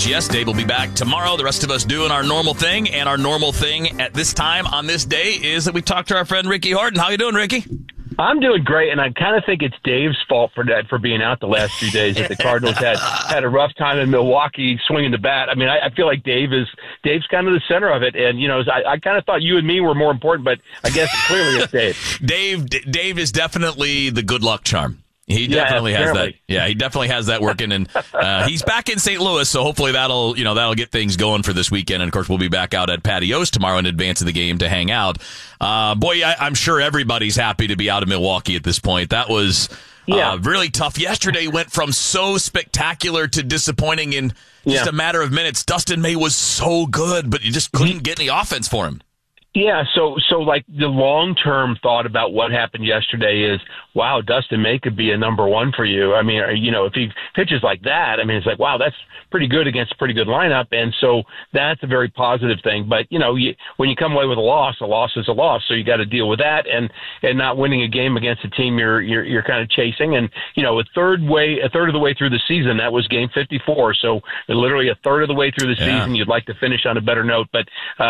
message. Yes, Dave will be back tomorrow. The rest of us doing our normal thing. And our normal thing at this time on this day is that we talk to our friend Ricky Horton. How you doing, Ricky? I'm doing great, and I kind of think it's Dave's fault for being out the last few days. That the Cardinals had a rough time in Milwaukee swinging the bat. I mean, I feel like Dave's kind of the center of it, and I kind of thought you and me were more important, but I guess clearly it's Dave. Dave is definitely the good luck charm. He definitely has that. Yeah, he definitely has that working, and he's back in St. Louis, so hopefully that'll get things going for this weekend. And of course, we'll be back out at Patios tomorrow in advance of the game to hang out. I'm sure everybody's happy to be out of Milwaukee at this point. That was really tough. Yesterday went from so spectacular to disappointing in just a matter of minutes. Dustin May was so good, but you just couldn't get any offense for him. Yeah, so like the long-term thought about what happened yesterday is, wow, Dustin May could be a number one for you. I mean, if he pitches like that, I mean, it's like, wow, that's pretty good against a pretty good lineup, and so that's a very positive thing. But when you come away with a loss is a loss, so you got to deal with that, and not winning a game against a team you're kind of chasing, and a third of the way through the season, that was game 54, so literally a third of the way through the season, you'd like to finish on a better note, but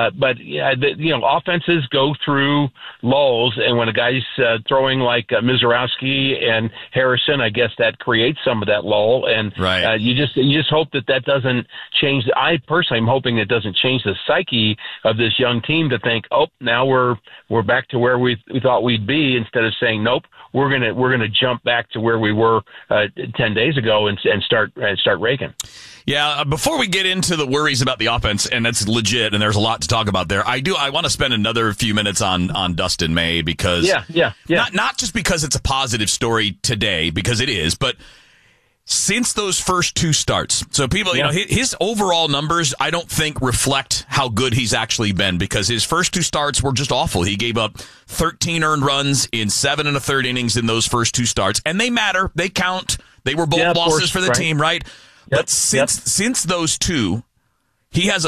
offenses go through lulls, and when a guy's throwing like Mizorowski and Harrison, I guess that creates some of that lull, and you just hope that doesn't change. I personally am hoping it doesn't change the psyche of this young team to think, oh, now we're back to where we thought we'd be, instead of saying, nope, we're gonna jump back to where we were 10 days ago and start raking. Yeah, before we get into the worries about the offense, and that's legit, and there's a lot to talk about there, I want to spend another few minutes on Dustin May, because not just because it's a positive story today, because it is, but since those first two starts. So people, his overall numbers, I don't think reflect how good he's actually been, because his first two starts were just awful. He gave up 13 earned runs in 7 1/3 innings in those first two starts, and they matter. They count. They were both losses for the team, right? Yep, but since those two, he has a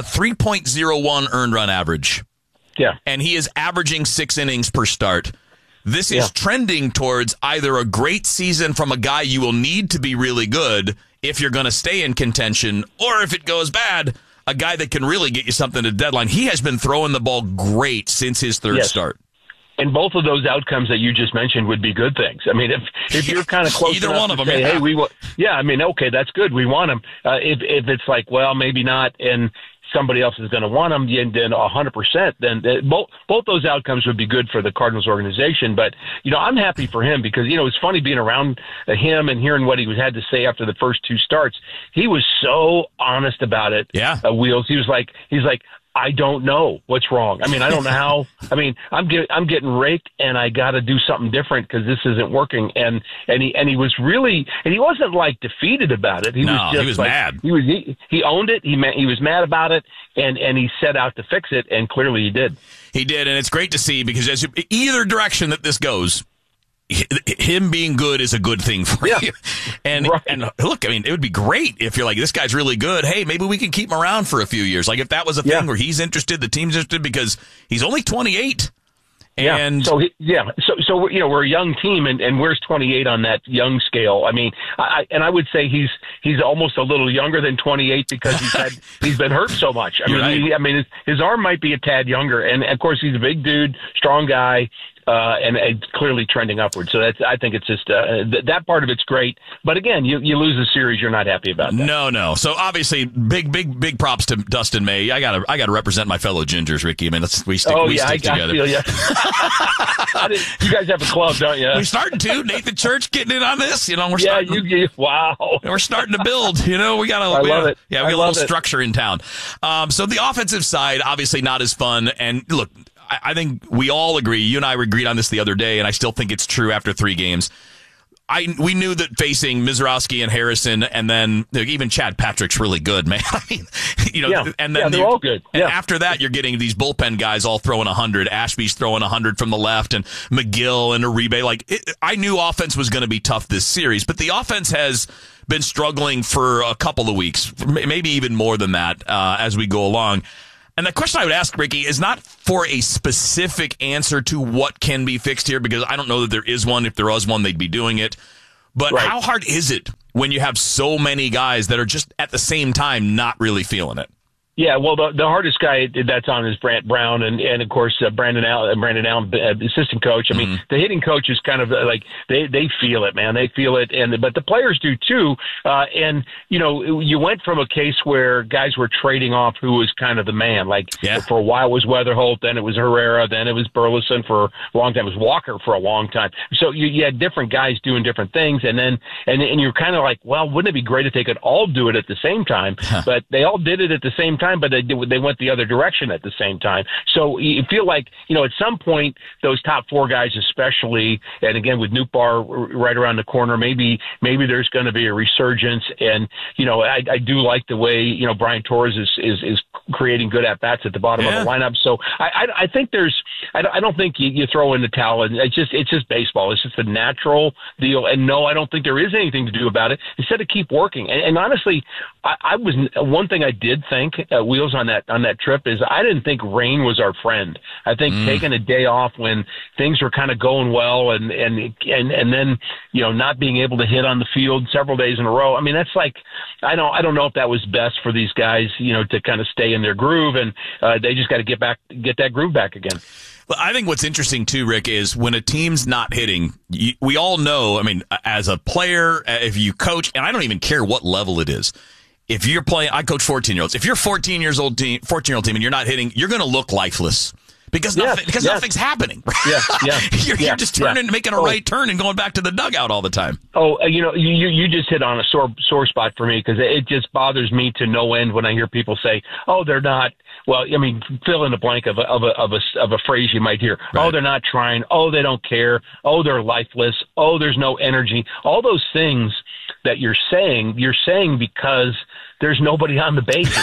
3.01 earned run average. Yeah. And he is averaging 6 innings per start. This is trending towards either a great season from a guy you will need to be really good if you're going to stay in contention, or if it goes bad, a guy that can really get you something at the deadline. He has been throwing the ball great since his third start. And both of those outcomes that you just mentioned would be good things. I mean, if you're kind of close either one of them, say, hey, we want, I mean, okay, that's good. We want him. If it's like, well, maybe not, and somebody else is going to want him, then 100%. Then both those outcomes would be good for the Cardinals organization. But I'm happy for him, because it's funny being around him and hearing what he had to say after the first two starts. He was so honest about it. Yeah, Wheels. He's like. I don't know what's wrong. I mean, I don't know how. I mean, I'm getting raked, and I got to do something different because this isn't working. And he was really, and he wasn't like defeated about it. He was mad. He owned it. He was mad about it, and he set out to fix it, and clearly he did. He did, and it's great to see, because either direction that this goes, him being good is a good thing for you. And look, I mean, it would be great if you're like, this guy's really good. Hey, maybe we can keep him around for a few years. Like, if that was a thing where he's interested, the team's interested, because he's only 28. And so we're a young team, and where's 28 on that young scale? I mean, I would say he's almost a little younger than 28, because he's been hurt so much. I mean, his arm might be a tad younger, and of course he's a big dude, strong guy. And clearly trending upward. So I think it's just that part of it's great. But again, you lose a series, you're not happy about that. No. So obviously, big props to Dustin May. I gotta represent my fellow Gingers, Ricky. I mean, we stick together. You guys have a club, don't you? We're starting to. Nathan Church getting in on this. We're starting. Wow. We're starting to build. We got I love it. Yeah, we got a little structure in town. So the offensive side, obviously not as fun. And look, I think we all agree. You and I agreed on this the other day, and I still think it's true after 3 games. We knew that facing Mizorowski and Harrison, and then even Chad Patrick's really good, man. I mean, and then they're all good. And after that, you're getting these bullpen guys all throwing 100. Ashby's throwing 100 from the left, and McGill and Uribe. I knew offense was going to be tough this series, but the offense has been struggling for a couple of weeks, maybe even more than that, as we go along. And the question I would ask, Ricky, is not for a specific answer to what can be fixed here, because I don't know that there is one. If there was one, they'd be doing it. But how hard is it when you have so many guys that are just at the same time not really feeling it. Yeah, well, the hardest guy that's on is Brant Brown, and of course Brandon Allen, assistant coach. I mean, the hitting coach is kind of like they feel it, man. They feel it, but the players do too. And you went from a case where guys were trading off who was kind of the man. Like for a while it was Weatherholt, then it was Herrera, then it was Burleson for a long time. It was Walker for a long time. So you had different guys doing different things, and you're kind of like, well, wouldn't it be great if they could all do it at the same time? But they all did it at the same time. But they went the other direction at the same time. So you feel like, at some point, those top four guys especially, and again with Nootbaar right around the corner, maybe there's going to be a resurgence. And, I do like the way, Brian Torres is creating good at-bats at the bottom of the lineup. So I think I don't think you throw in the towel. And it's just baseball. It's just a natural deal. And no, I don't think there is anything to do about it. Instead of keep working. And honestly, I was one thing I did think, Wheels, on that trip is I didn't think rain was our friend. I think taking a day off when things were kind of going well and then not being able to hit on the field several days in a row. I mean, that's like I don't know if that was best for these guys, to kind of stay in their groove, and they just got to get that groove back again. Well, I think what's interesting too, Rick, is when a team's not hitting, we all know. I mean, as a player, if you coach, and I don't even care what level it is. If you're playing, I coach 14-year-olds. If you're 14-year-old team and you're not hitting, you're going to look lifeless because nothing's happening. You're just making a right turn and going back to the dugout all the time. Oh, you just hit on a sore spot for me because it just bothers me to no end when I hear people say, "Oh, they're not." Well, I mean, fill in the blank of a phrase you might hear. Right. Oh, they're not trying. Oh, they don't care. Oh, they're lifeless. Oh, there's no energy. All those things that you're saying because there's nobody on the bases.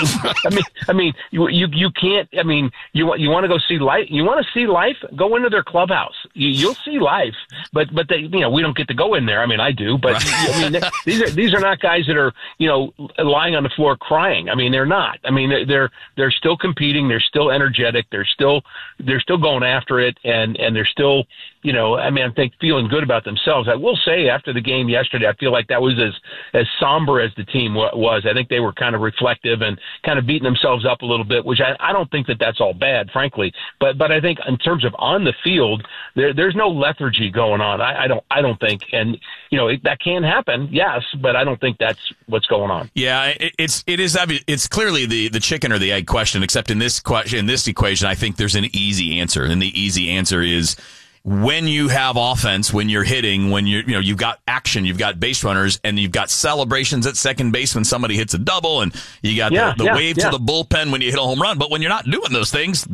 I mean, you can't. I mean, you want to go see life. You want to see life? Go into their clubhouse. You'll see life. But they, we don't get to go in there. I mean, I do. But I mean, these are not guys that are lying on the floor crying. I mean, they're not. I mean, they're still competing. They're still energetic. They're still going after it, and they're still. I think feeling good about themselves. I will say after the game yesterday, I feel like that was as somber as the team was. I think they were kind of reflective and kind of beating themselves up a little bit, which I don't think that's all bad, frankly. But I think in terms of on the field, there's no lethargy going on. I don't think, and that can happen, yes, but I don't think that's what's going on. Yeah, it's clearly the chicken or the egg question. Except in this equation, I think there's an easy answer, and the easy answer is. When you have offense, when you're hitting, when you've got action, you've got base runners, and you've got celebrations at second base when somebody hits a double, and you got the wave to the bullpen when you hit a home run. But when you're not doing those things,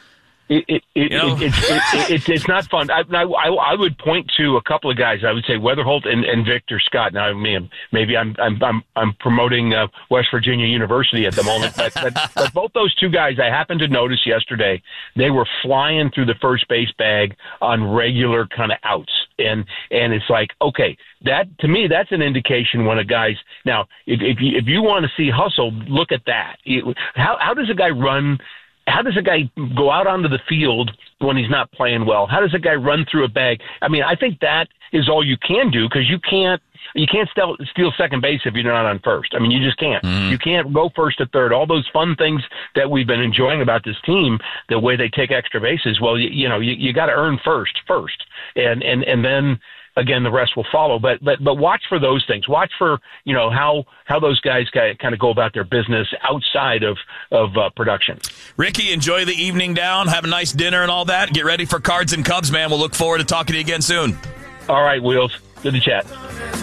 it's not fun. I would point to a couple of guys. I would say Weatherholt and Victor Scott. Now, maybe I'm promoting West Virginia University at the moment, but both those two guys, I happened to notice yesterday, they were flying through the first base bag on regular kind of outs, and it's like, okay, that to me, that's an indication when a guy's now. If you want to see hustle, look at that. How does a guy run? How does a guy go out onto the field when he's not playing well? How does a guy run through a bag? I mean, I think that is all you can do because you can't steal second base if you're not on first. I mean, you just can't. You can't go first to third. All those fun things that we've been enjoying about this team, the way they take extra bases. Well, you got to earn first, and then. Again, the rest will follow, but watch for those things. Watch for how those guys kind of go about their business outside of production. Ricky, enjoy the evening down. Have a nice dinner and all that. Get ready for Cards and Cubs, man. We'll look forward to talking to you again soon. All right, Wheels. Good to chat.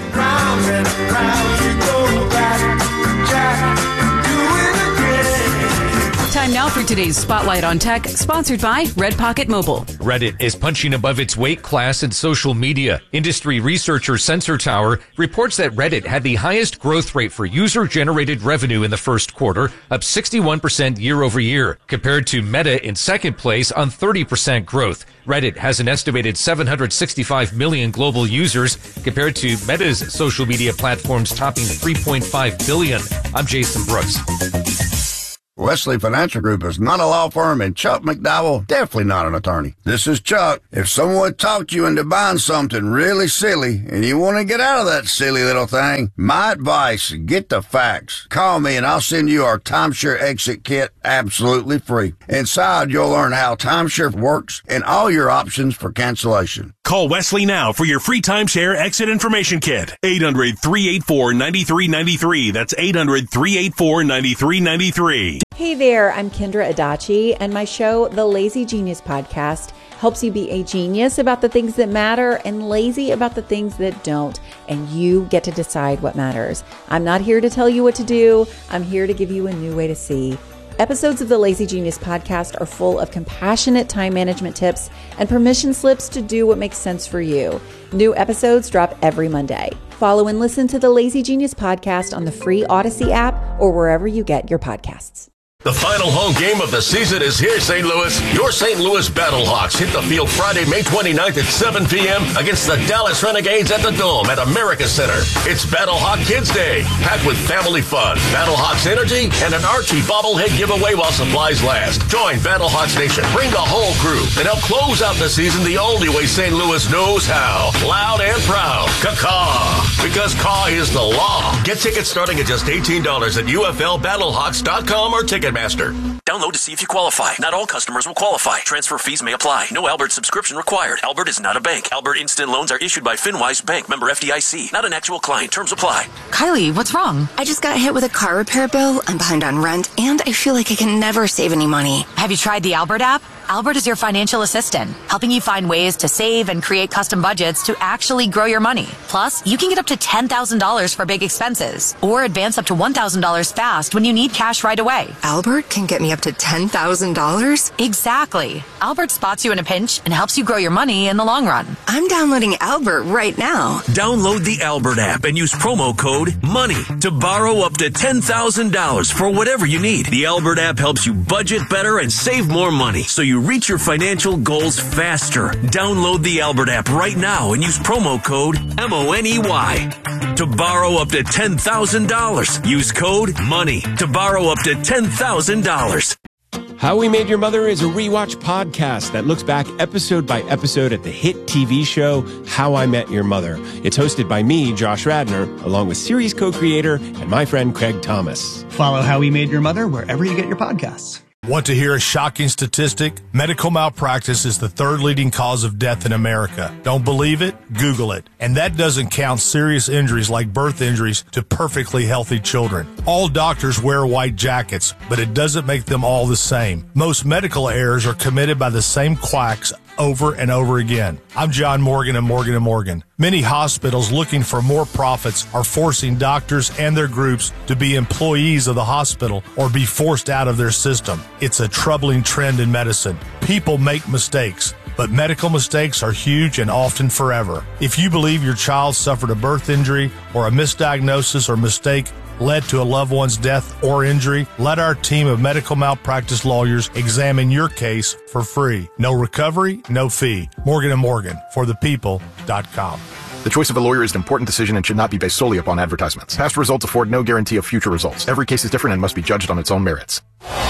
Time now for today's Spotlight on Tech, sponsored by Red Pocket Mobile. Reddit is punching above its weight class in social media. Industry researcher Sensor Tower reports that Reddit had the highest growth rate for user-generated revenue in the first quarter, up 61% year over year, compared to Meta in second place on 30% growth. Reddit has an estimated 765 million global users, compared to Meta's social media platforms topping 3.5 billion. I'm Jason Brooks. Wesley Financial Group is not a law firm, and Chuck McDowell definitely not an attorney. This is Chuck. If someone talked you into buying something really silly and you want to get out of that silly little thing, my advice, get the facts. Call me and I'll send you our timeshare exit kit absolutely free. Inside, you'll learn how timeshare works and all your options for cancellation. Call Wesley now for your free timeshare exit information kit. 800-384-9393. That's 800-384-9393. Hey there, I'm Kendra Adachi, and my show, The Lazy Genius Podcast, helps you be a genius about the things that matter and lazy about the things that don't, and you get to decide what matters. I'm not here to tell you what to do. I'm here to give you a new way to see. Episodes of the Lazy Genius Podcast are full of compassionate time management tips and permission slips to do what makes sense for you. New episodes drop every Monday. Follow and listen to the Lazy Genius Podcast on the free Odyssey app or wherever you get your podcasts. The final home game of the season is here, St. Louis. Your St. Louis Battlehawks hit the field Friday, May 29th at 7 p.m. against the Dallas Renegades at the Dome at America Center. It's Battlehawk Kids Day, packed with family fun, Battlehawks energy, and an Archie bobblehead giveaway while supplies last. Join Battlehawks Nation. Bring the whole crew and help close out the season the only way St. Louis knows how. Loud and proud. Caw-caw. Because caw is the law. Get tickets starting at just $18 at UFLBattlehawks.com or Ticketmaster. Download to see if you qualify. Not all customers will qualify. Transfer fees may apply. No Albert subscription required. Albert is not a bank. Albert Instant Loans are issued by FinWise Bank, member FDIC. Not an actual client. Terms apply. Kylie, what's wrong? I just got hit with a car repair bill. I'm behind on rent, and I feel like I can never save any money. Have you tried the Albert app? Albert is your financial assistant, helping you find ways to save and create custom budgets to actually grow your money. Plus, you can get up to $10,000 for big expenses or advance up to $1,000 fast when you need cash right away. Albert can get me up to $10,000? Exactly. Albert spots you in a pinch and helps you grow your money in the long run. I'm downloading Albert right now. Download the Albert app and use promo code MONEY to borrow up to $10,000 for whatever you need. The Albert app helps you budget better and save more money, so you reach your financial goals faster. Download the Albert app right now and use promo code MONEY to borrow up to $10,000. Use code MONEY to borrow up to $10,000. How We Made Your Mother is a rewatch podcast that looks back episode by episode at the hit TV show How I Met Your Mother. It's hosted by me, Josh Radnor, along with series co-creator and my friend Craig Thomas. Follow How We Made Your Mother wherever you get your podcasts. Want to hear a shocking statistic? Medical malpractice is the third leading cause of death in America. Don't believe it? Google it. And that doesn't count serious injuries like birth injuries to perfectly healthy children. All doctors wear white jackets, but it doesn't make them all the same. Most medical errors are committed by the same quacks over and over again. I'm John Morgan of Morgan & Morgan. Many hospitals looking for more profits are forcing doctors and their groups to be employees of the hospital or be forced out of their system. It's a troubling trend in medicine. People make mistakes, but medical mistakes are huge and often forever. If you believe your child suffered a birth injury or a misdiagnosis or mistake led to a loved one's death or injury, let our team of medical malpractice lawyers examine your case for free. No recovery, no fee. Morgan & Morgan, forthepeople.com. The choice of a lawyer is an important decision and should not be based solely upon advertisements. Past results afford no guarantee of future results. Every case is different and must be judged on its own merits.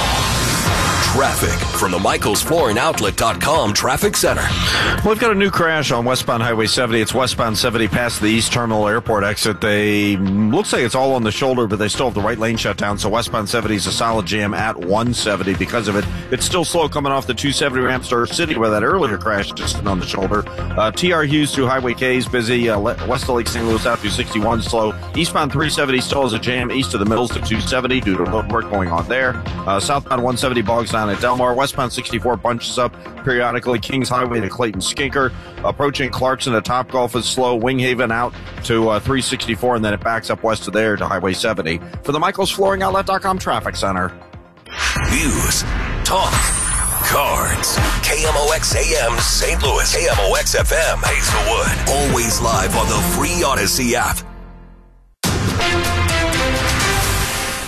Traffic from the MichaelsFlooringOutlet.com Traffic Center. Well, we've got a new crash on westbound Highway 70. It's westbound 70 past the East Terminal Airport exit. Looks like it's all on the shoulder, but they still have the right lane shut down. So westbound 70 is a solid jam at 170 because of it. It's still slow coming off the 270 ramp Star City where that earlier crash just on the shoulder. TR Hughes through Highway K is busy. West of Lake St. Louis out through 61 slow. Eastbound 370 still has a jam east of the Mills to 270 due to road work going on there. Southbound 170 bogs down at Delmar. Westbound 64 bunches up periodically. Kings Highway to Clayton Skinker. Approaching Clarkson to Topgolf is slow. Winghaven out to 364, and then it backs up west of there to Highway 70. For the MichaelsFlooringOutlet.com Traffic Center. News, talk, cards. KMOX AM St. Louis. KMOX FM Hazelwood. Always live on the free Odyssey app.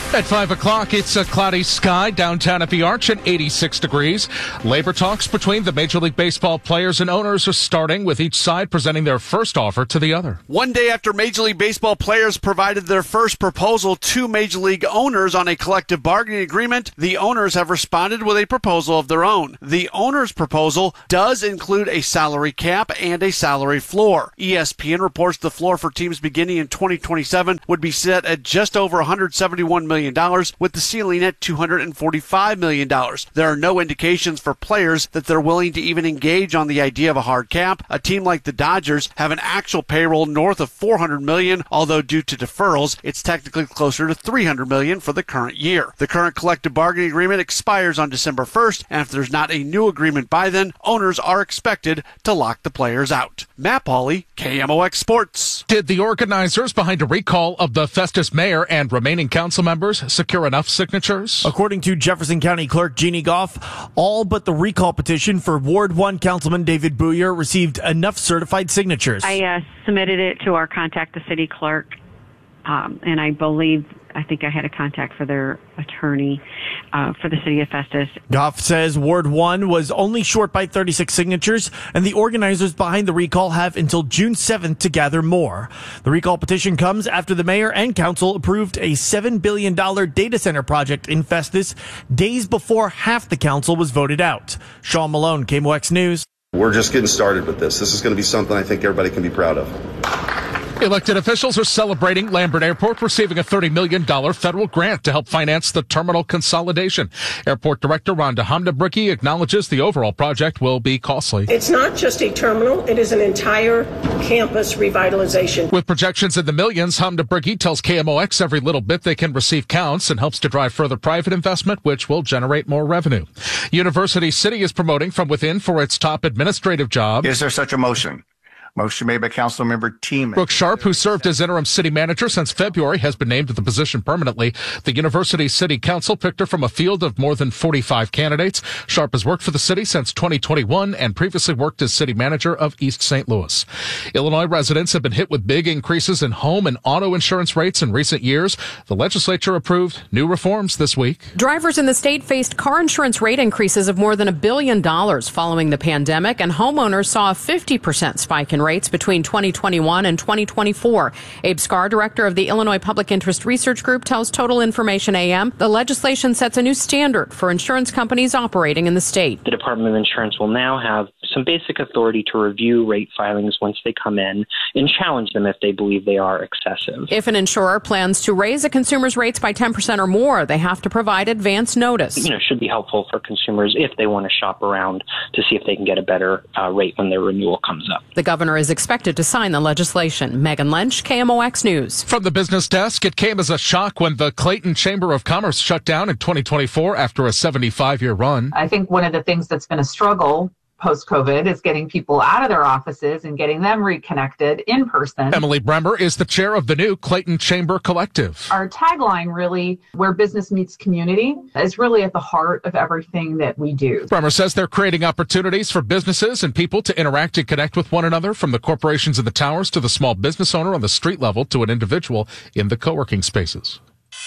At 5 o'clock, it's a cloudy sky downtown at the Arch at 86 degrees. Labor talks between the Major League Baseball players and owners are starting, with each side presenting their first offer to the other. One day after Major League Baseball players provided their first proposal to Major League owners on a collective bargaining agreement, the owners have responded with a proposal of their own. The owners' proposal does include a salary cap and a salary floor. ESPN reports the floor for teams beginning in 2027 would be set at just over $171 million, with the ceiling at $245 million. There are no indications for players that they're willing to even engage on the idea of a hard cap. A team like the Dodgers have an actual payroll north of $400 million, although due to deferrals, it's technically closer to $300 million for the current year. The current collective bargaining agreement expires on December 1st, and if there's not a new agreement by then, owners are expected to lock the players out. Matt Pauley, KMOX Sports. Did the organizers behind a recall of the Festus mayor and remaining council members secure enough signatures? According to Jefferson County Clerk Jeannie Goff, all but the recall petition for Ward 1 Councilman David Booyer received enough certified signatures. I submitted it to our Contact the City Clerk, and I think I had a contact for their attorney for the city of Festus. Goff says Ward 1 was only short by 36 signatures, and the organizers behind the recall have until June 7th to gather more. The recall petition comes after the mayor and council approved a $7 billion data center project in Festus days before half the council was voted out. Sean Malone, KMOX News. We're just getting started with this. This is going to be something I think everybody can be proud of. Elected officials are celebrating Lambert Airport receiving a $30 million federal grant to help finance the terminal consolidation. Airport Director Rhonda Hamdabricki acknowledges the overall project will be costly. It's not just a terminal, it is an entire campus revitalization. With projections in the millions, Hamdabricki tells KMOX every little bit they can receive counts and helps to drive further private investment, which will generate more revenue. University City is promoting from within for its top administrative job. Is there such a motion? Motion made by Councilmember Teeman. Brooke Sharp, who served as interim city manager since February, has been named to the position permanently. The University City Council picked her from a field of more than 45 candidates. Sharp has worked for the city since 2021 and previously worked as city manager of East St. Louis. Illinois residents have been hit with big increases in home and auto insurance rates in recent years. The legislature approved new reforms this week. Drivers in the state faced car insurance rate increases of more than $1 billion following the pandemic, and homeowners saw a 50% spike in rates between 2021 and 2024. Abe Scar, director of the Illinois Public Interest Research Group, tells Total Information AM the legislation sets a new standard for insurance companies operating in the state. The Department of Insurance will now have some basic authority to review rate filings once they come in and challenge them if they believe they are excessive. If an insurer plans to raise a consumer's rates by 10% or more, they have to provide advance notice. It should be helpful for consumers if they want to shop around to see if they can get a better rate when their renewal comes up. The governor is expected to sign the legislation. Megan Lynch, KMOX News. From the business desk, it came as a shock when the Clayton Chamber of Commerce shut down in 2024 after a 75-year run. I think one of the things that's been a struggle post-COVID is getting people out of their offices and getting them reconnected in person. Emily Bremer is the chair of the new Clayton Chamber Collective. Our tagline, really, where business meets community, is really at the heart of everything that we do. Bremer says they're creating opportunities for businesses and people to interact and connect with one another, from the corporations in the towers to the small business owner on the street level to an individual in the co-working spaces.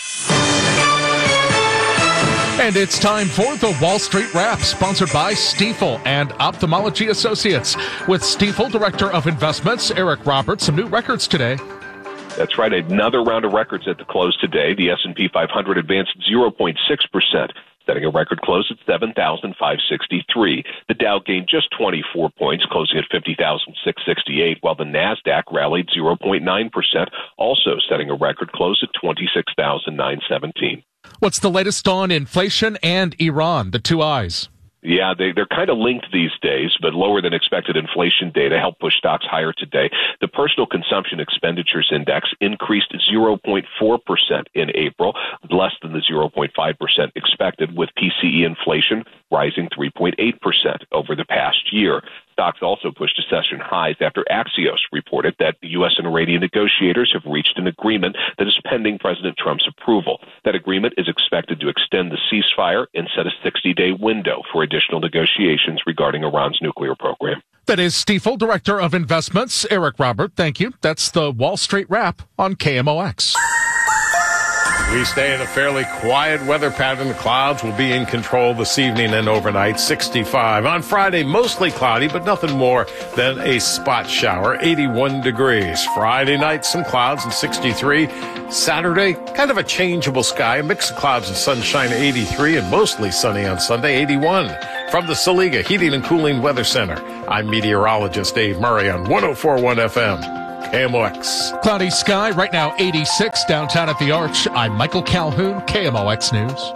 And it's time for the Wall Street Wrap, sponsored by Stifel and Ophthalmology Associates. With Stifel Director of Investments, Eric Roberts, some new records today. That's right. Another round of records at the close today. The S&P 500 advanced 0.6%, setting a record close at 7,563. The Dow gained just 24 points, closing at 50,668, while the NASDAQ rallied 0.9%, also setting a record close at 26,917. What's the latest on inflation and Iran, the two eyes? Yeah, they're kind of linked these days, but lower than expected inflation data helped push stocks higher today. The personal consumption expenditures index increased 0.4% in April, less than the 0.5% expected, with PCE inflation rising 3.8% over the past year. Stocks also pushed to session highs after Axios reported that the U.S. and Iranian negotiators have reached an agreement that is pending President Trump's approval. That agreement is expected to extend the ceasefire and set a 60-day window for additional negotiations regarding Iran's nuclear program. That is Stifel, Director of Investments, Eric Robert. Thank you. That's the Wall Street Wrap on KMOX. We stay in a fairly quiet weather pattern. The clouds will be in control this evening and overnight. 65. On Friday, mostly cloudy, but nothing more than a spot shower. 81 degrees. Friday night, some clouds and 63. Saturday, kind of a changeable sky. A mix of clouds and sunshine, 83, and mostly sunny on Sunday, 81. From the Saliga Heating and Cooling Weather Center, I'm meteorologist Dave Murray on 104.1 FM. KMOX. Cloudy sky, right now 86 downtown at the Arch. I'm Michael Calhoun, KMOX News.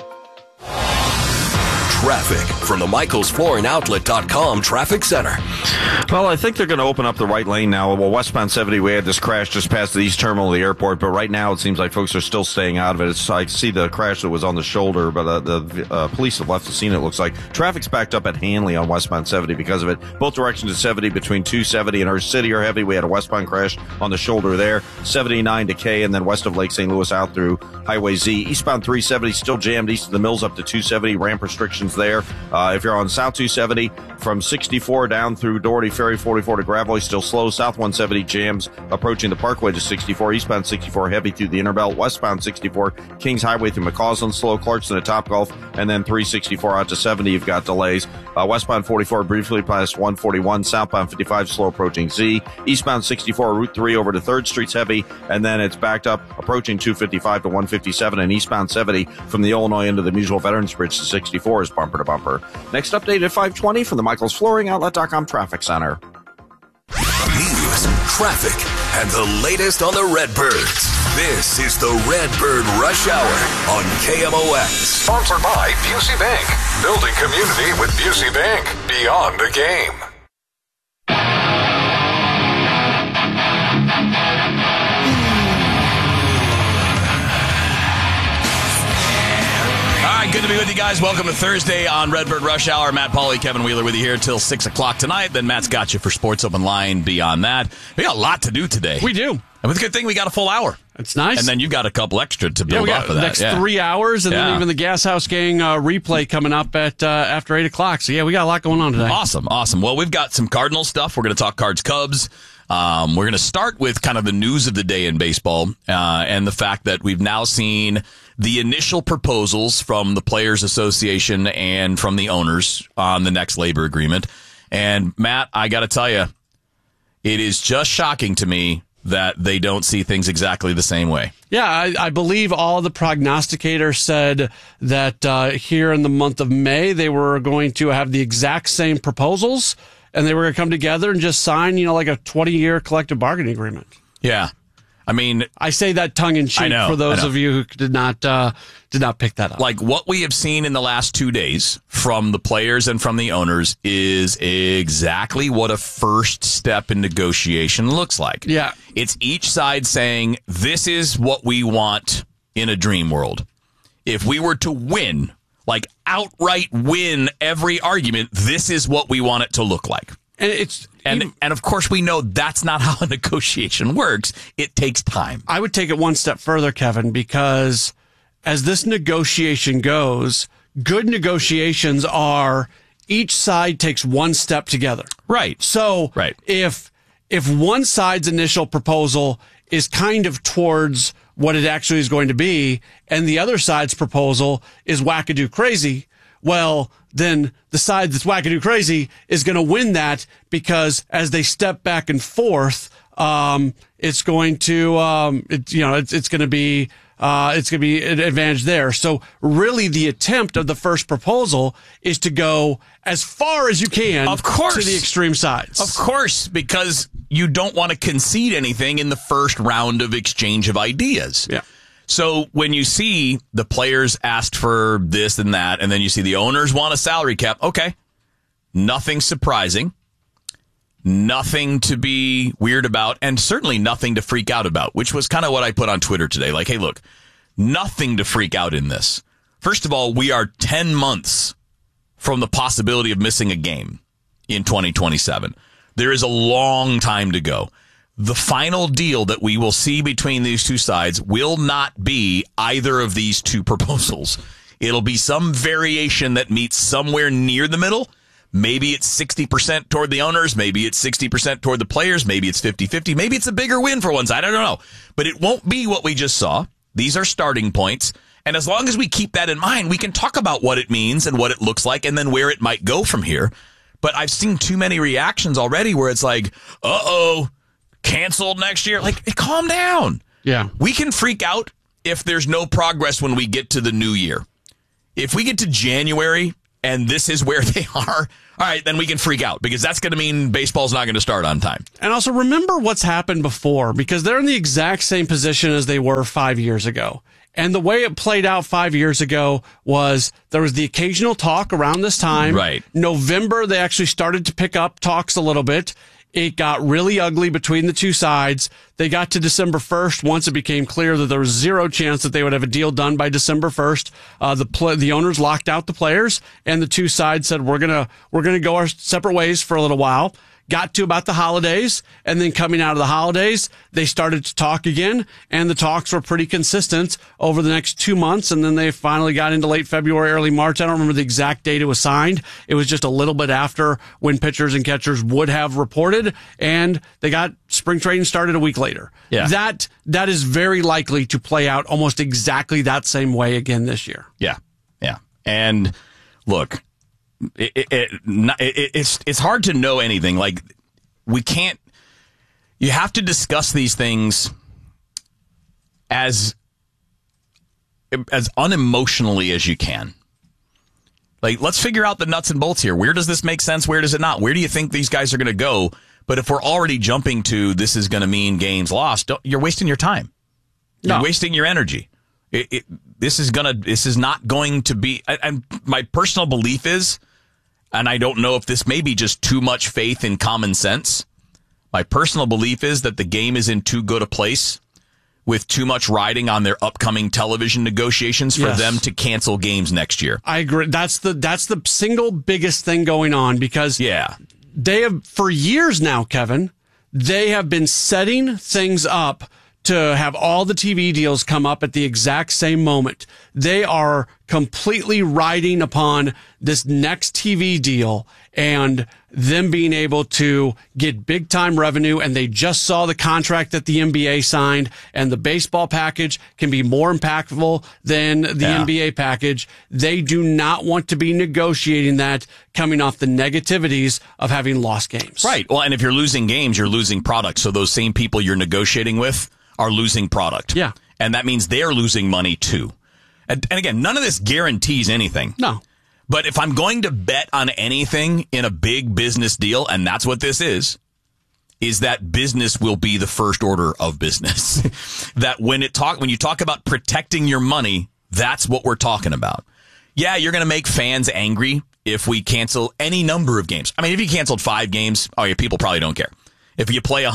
Traffic from the MichaelsFlooringOutlet.com Traffic Center. Well, I think they're going to open up the right lane now. Well, westbound 70, we had this crash just past the east terminal of the airport, but right now it seems like folks are still staying out of it. I see the crash that was on the shoulder, but the police have left the scene, it looks like. Traffic's backed up at Hanley on westbound 70 because of it. Both directions of 70 between 270 and our city are heavy. We had a westbound crash on the shoulder there. 79 to K, and then west of Lake St. Louis out through Highway Z. Eastbound 370 still jammed east of the Mills up to 270. Ramp restrictions there. If you're on South 270 from 64 down through Doherty Ferry 44 to Gravois, still slow. South 170 jams approaching the Parkway to 64. Eastbound 64 heavy through the Interbelt. Westbound 64 Kings Highway through McCausland, slow. Clarkston to Topgolf, and then 364 out to 70. You've got delays. Westbound 44 briefly past 141. Southbound 55 slow approaching Z. Eastbound 64 Route 3 over to 3rd Street's heavy, and then it's backed up approaching 255 to 157. And eastbound 70 from the Illinois into the Mutual Veterans Bridge to 64 is bumper to bumper. Next update at 5:20 from the MichaelsFlooringOutlet.com Traffic Center. News, traffic, and the latest on the Redbirds. This is the Redbird Rush Hour on KMOX. Sponsored by Busey Bank. Building community with Busey Bank. Beyond the game. Good to be with you guys. Welcome to Thursday on Redbird Rush Hour. Matt Pauley, Kevin Wheeler with you here till 6 o'clock tonight. Then Matt's got you for Sports Open Line beyond that. We got a lot to do today. We do. And it's a good thing we got a full hour. It's nice. And then you got a couple extra to build off of that. The next 3 hours, and then even the Gas House Gang replay coming up at after 8 o'clock. So, we got a lot going on today. Awesome. Well, we've got some Cardinal stuff. We're going to talk Cards-Cubs. We're going to start with kind of the news of the day in baseball and the fact that we've now seen the initial proposals from the Players Association and from the owners on the next labor agreement. And, Matt, I got to tell you, it is just shocking to me that they don't see things exactly the same way. Yeah, I believe all the prognosticators said that here in the month of May, they were going to have the exact same proposals, and they were going to come together and just sign, like a 20-year collective bargaining agreement. Yeah. I mean, I say that tongue-in-cheek for those of you who did not pick that up. Like what we have seen in the last 2 days from the players and from the owners is exactly what a first step in negotiation looks like. Yeah. It's each side saying, this is what we want in a dream world. If we were to win, like outright win every argument, this is what we want it to look like. And And of course, we know that's not how a negotiation works. It takes time. I would take it one step further, Kevin, because as this negotiation goes, good negotiations are each side takes one step together. Right. So if one side's initial proposal is kind of towards what it actually is going to be, and the other side's proposal is wackadoo crazy, well, then the side that's wackadoo crazy is going to win that, because as they step back and forth, it's going to, it's going to be an advantage there. So really the attempt of the first proposal is to go as far as you can, of course, to the extreme sides. Of course, because you don't want to concede anything in the first round of exchange of ideas. Yeah. So when you see the players asked for this and that, and then you see the owners want a salary cap, okay, nothing surprising, nothing to be weird about, and certainly nothing to freak out about, which was kind of what I put on Twitter today. Like, hey, look, nothing to freak out in this. First of all, we are 10 months from the possibility of missing a game in 2027. There is a long time to go. The final deal that we will see between these two sides will not be either of these two proposals. It'll be some variation that meets somewhere near the middle. Maybe it's 60% toward the owners. Maybe it's 60% toward the players. Maybe it's 50-50. Maybe it's a bigger win for one side. I don't know. But it won't be what we just saw. These are starting points. And as long as we keep that in mind, we can talk about what it means and what it looks like and then where it might go from here. But I've seen too many reactions already where it's like, canceled next year. Like, calm down. Yeah. We can freak out if there's no progress when we get to the new year. If we get to January and this is where they are, all right, then we can freak out because that's going to mean baseball's not going to start on time. And also remember what's happened before, because they're in the exact same position as they were 5 years ago. And the way it played out 5 years ago was there was the occasional talk around this time. Right. November, they actually started to pick up talks a little bit. It got really ugly between the two sides. They got to December 1st. Once it became clear that there was zero chance that they would have a deal done by December 1st, the owners locked out the players, and the two sides said, we're gonna go our separate ways for a little while. Got to about the holidays, and then coming out of the holidays, they started to talk again, and the talks were pretty consistent over the next 2 months, and then they finally got into late February, early March. I don't remember the exact date it was signed. It was just a little bit after when pitchers and catchers would have reported, and they got spring training started a week later. Yeah. That is very likely to play out almost exactly that same way again this year. Yeah. And look, it's hard to know anything. Like, you have to discuss these things as unemotionally as you can. Like, let's figure out the nuts and bolts here. Where does this make sense? Where does it not? Where do you think these guys are going to go? But if we're already jumping to this is going to mean games lost, you're wasting your time. You're wasting your energy. This is not going to be. And my personal belief is, and I don't know if this may be just too much faith in common sense. My personal belief is that the game is in too good a place with too much riding on their upcoming television negotiations for them to cancel games next year. I agree. That's the single biggest thing going on, because they have, for years now, Kevin, they have been setting things up to have all the TV deals come up at the exact same moment. They are completely riding upon this next TV deal and them being able to get big time revenue. And they just saw the contract that the NBA signed, and the baseball package can be more impactful than the NBA package. They do not want to be negotiating that coming off the negativities of having lost games. Right. Well, and if you're losing games, you're losing product. So those same people you're negotiating with are losing product. Yeah. And that means they're losing money too. And again, none of this guarantees anything. No. But if I'm going to bet on anything in a big business deal, and that's what this is that business will be the first order of business. That when you talk about protecting your money, that's what we're talking about. Yeah, you're going to make fans angry if we cancel any number of games. I mean, if you canceled 5 games, people probably don't care. If you play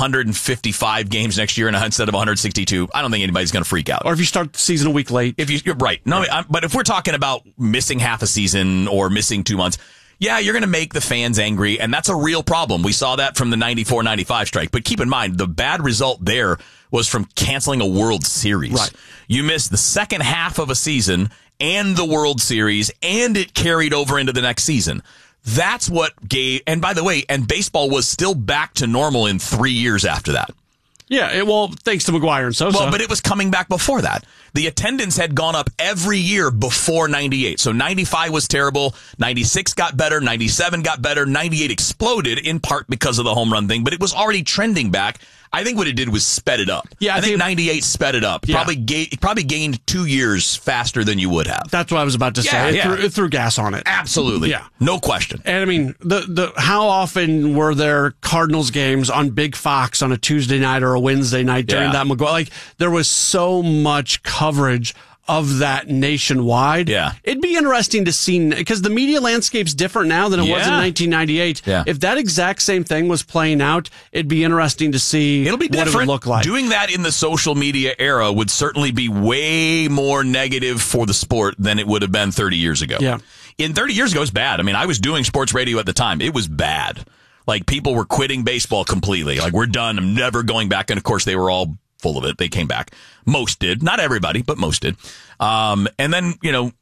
155 games next year instead of 162, I don't think anybody's going to freak out. Or if you start the season a week late. You're right. No, but if we're talking about missing half a season or missing 2 months, you're going to make the fans angry, and that's a real problem. We saw that from the 94-95 strike. But keep in mind, the bad result there was from canceling a World Series. Right. You missed the second half of a season and the World Series, and it carried over into the next season. That's what gave, and by the way, and baseball was still back to normal in 3 years after that. Yeah, thanks to McGuire and Sosa. Well, but it was coming back before that. The attendance had gone up every year before 98. So 95 was terrible, 96 got better, 97 got better, 98 exploded in part because of the home run thing, but it was already trending back. I think what it did was sped it up. Yeah, I think 98 sped it up. Yeah. Probably gained 2 years faster than you would have. That's what I was about to say. It threw gas on it. Absolutely. Yeah. No question. And I mean, the how often were there Cardinals games on Big Fox on a Tuesday night or a Wednesday night during that McGuire? Like, there was so much coverage of that nationwide. Yeah. It'd be interesting to see, because the media landscape's different now than it was in 1998. Yeah. If that exact same thing was playing out, it'd be interesting to see what it would look like. Doing that in the social media era would certainly be way more negative for the sport than it would have been 30 years ago. Yeah. In 30 years ago, it was bad. I mean, I was doing sports radio at the time. It was bad. Like, people were quitting baseball completely. Like, we're done. I'm never going back. And of course, they were all full of it. They came back. Most did. Not everybody, but most did. And then,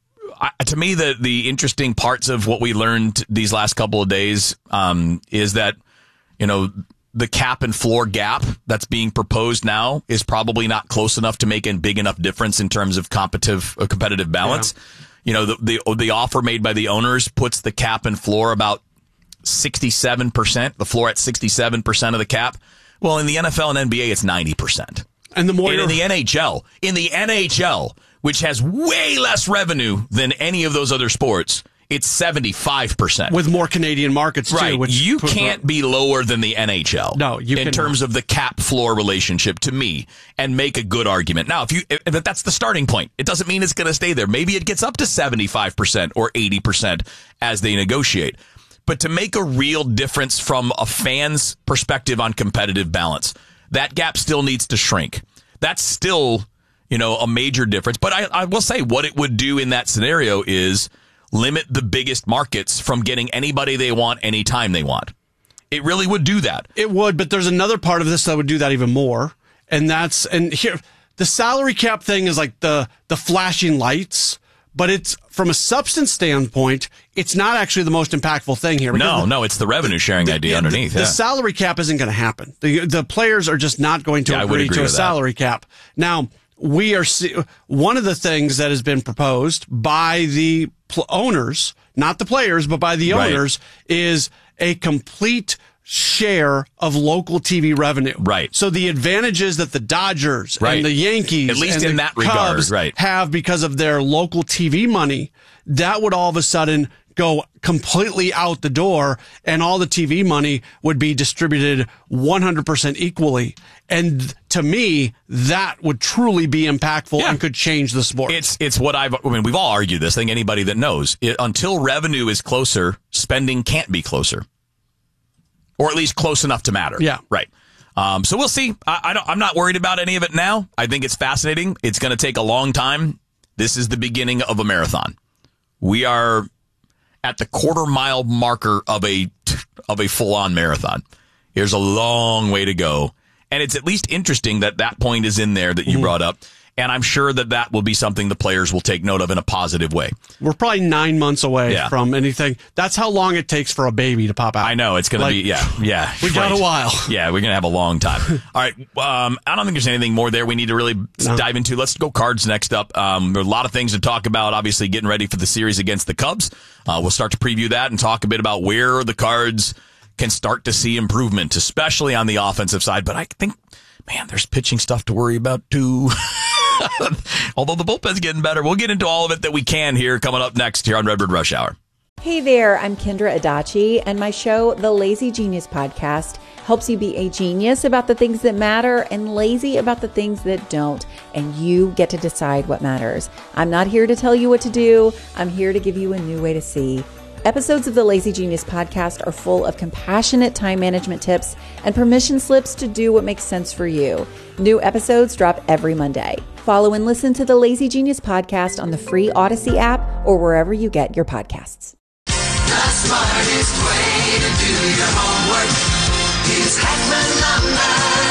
to me, the interesting parts of what we learned these last couple of days is that, the cap and floor gap that's being proposed now is probably not close enough to make a big enough difference in terms of competitive balance. Yeah. The offer made by the owners puts the cap and floor about 67%, the floor at 67% of the cap. Well, in the NFL and NBA, it's 90%. And in the NHL, which has way less revenue than any of those other sports, it's 75%. With more Canadian markets, too. Right. Which you can't be lower than the NHL. No, you in terms of the cap-floor relationship, to me, and make a good argument. Now, if that's the starting point, it doesn't mean it's going to stay there. Maybe it gets up to 75% or 80% as they negotiate. But to make a real difference from a fan's perspective on competitive balance, that gap still needs to shrink. That's still, a major difference. But I will say what it would do in that scenario is limit the biggest markets from getting anybody they want anytime they want. It really would do that. It would, but there's another part of this that would do that even more. And here, the salary cap thing is like the flashing lights, but it's from a substance standpoint, it's not actually the most impactful thing here. No, it's the revenue sharing idea underneath. The salary cap isn't going to happen. The players are just not going to agree to a salary cap. Now, we are one of the things that has been proposed by the owners, not the players, but by the owners, is a complete share of local TV revenue. Right. So the advantages that the Dodgers and the Yankees, at least and in the that Cubs regard, have because of their local TV money, that would all of a sudden go completely out the door, and all the TV money would be distributed 100% equally. And to me, that would truly be impactful and could change the sport. It's what we've all argued this thing. Anybody that knows, until revenue is closer, spending can't be closer, or at least close enough to matter. Yeah, right. So we'll see. I'm not worried about any of it now. I think it's fascinating. It's going to take a long time. This is the beginning of a marathon. We are at the quarter-mile marker of a full-on marathon. There's a long way to go. And it's at least interesting that point is in there that you brought up. And I'm sure that will be something the players will take note of in a positive way. We're probably 9 months away from anything. That's how long it takes for a baby to pop out. I know. It's going to be, yeah. We got a while. Yeah, we're going to have a long time. All right. I don't think there's anything more there we need to really dive into. Let's go Cards next up. There are a lot of things to talk about, obviously getting ready for the series against the Cubs. We'll start to preview that and talk a bit about where the Cards can start to see improvement, especially on the offensive side. But I think, man, there's pitching stuff to worry about too. Although the bullpen's getting better. We'll get into all of it that we can here coming up next here on Redbird Rush Hour. Hey there, I'm Kendra Adachi, and my show, The Lazy Genius Podcast, helps you be a genius about the things that matter and lazy about the things that don't, and you get to decide what matters. I'm not here to tell you what to do. I'm here to give you a new way to see. Episodes of the Lazy Genius Podcast are full of compassionate time management tips and permission slips to do what makes sense for you. New episodes drop every Monday. Follow and listen to the Lazy Genius Podcast on the free Odyssey app or wherever you get your podcasts. The smartest way to do your homework is Hackman Lumber.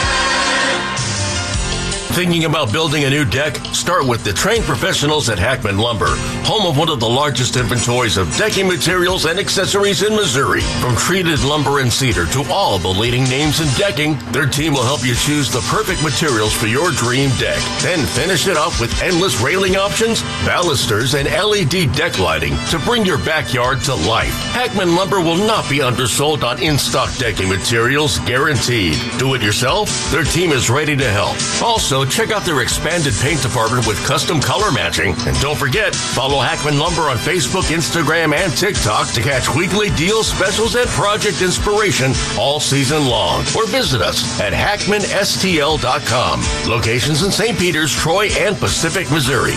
Thinking about building a new deck? Start with the trained professionals at Hackman Lumber, home of one of the largest inventories of decking materials and accessories in Missouri. From treated lumber and cedar to all the leading names in decking, their team will help you choose the perfect materials for your dream deck. Then finish it off with endless railing options, balusters, and LED deck lighting to bring your backyard to life. Hackman Lumber will not be undersold on in-stock decking materials, guaranteed. Do it yourself? Their team is ready to help. Also, check out their expanded paint department with custom color matching. And don't forget, follow Hackman Lumber on Facebook, Instagram, and TikTok to catch weekly deals, specials, and project inspiration all season long. Or visit us at hackmanstl.com. Locations in St. Peters, Troy, and Pacific, Missouri.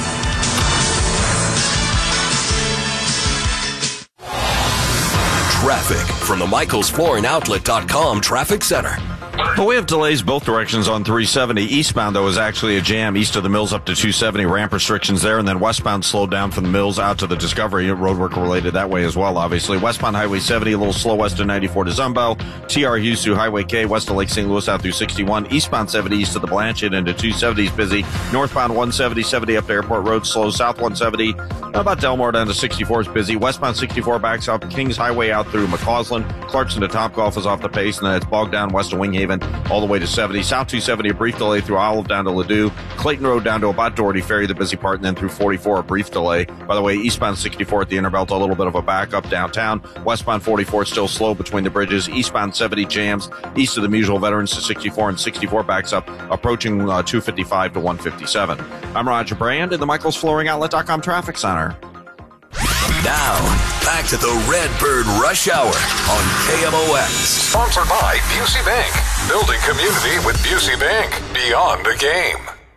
Traffic from the MichaelsFlooringOutlet.com Traffic Center. Well, we have delays both directions on 370. Eastbound, though, is actually a jam east of the Mills up to 270. Ramp restrictions there. And then westbound slowed down from the Mills out to the Discovery. Roadwork related that way as well, obviously. Westbound Highway 70, a little slow west of 94 to Zumbo. TR Hughes through Highway K, west of Lake St. Louis out through 61. Eastbound 70 east of the Blanchard into 270 is busy. Northbound 170, 70 up to Airport Road, slow. South 170, about Delmore down to 64 is busy. Westbound 64 backs off Kings Highway out through McCausland. Clarkson to Topgolf is off the pace. And then it's bogged down west of Winghaven Haven, all the way to 70. South 270, a brief delay through Olive down to Ladue. Clayton Road down to about Doherty Ferry, the busy part, and then through 44, a brief delay. By the way, eastbound 64 at the Innerbelt, a little bit of a backup downtown. Westbound 44 still slow between the bridges. Eastbound 70 jams east of the Musial Veterans to 64, and 64 backs up approaching 255 to 157. I'm Roger Brand in the MichaelsFlooringOutlet.com Traffic Center. Now, back to the Redbird Rush Hour on KMOX. Sponsored by Busey Bank. Building community with Busey Bank. Beyond the game.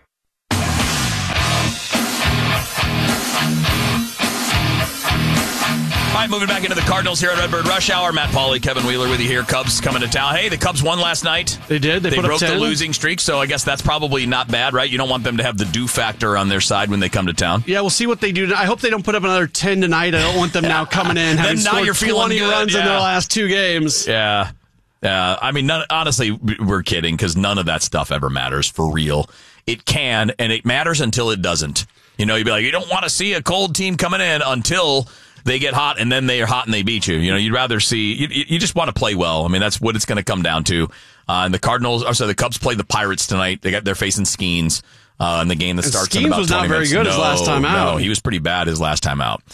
All right, moving back into the Cardinals here at Redbird Rush Hour. Matt Pauley, Kevin Wheeler with you here. Cubs coming to town. Hey, the Cubs won last night. They did. They put broke up 10. the losing streak, so I guess that's probably not bad, right? You don't want them to have the do factor on their side when they come to town. Yeah, we'll see what they do. I hope they don't put up another 10 tonight. I don't want them now coming in having now scored you're feeling 20 good. runs in their last 2 games. Yeah. I mean, honestly, we're kidding because none of that stuff ever matters for real. It can, and it matters until it doesn't. You know, you'd be like, you don't want to see a cold team coming in until they get hot, and then they are hot and they beat you. You know, you'd rather see, you just want to play well. I mean, that's what it's going to come down to. And the the Cubs played the Pirates tonight. They're facing Skeens in the game that starts in about 20 minutes. Skeens was not very good his last time out. No, he was pretty bad his last time out.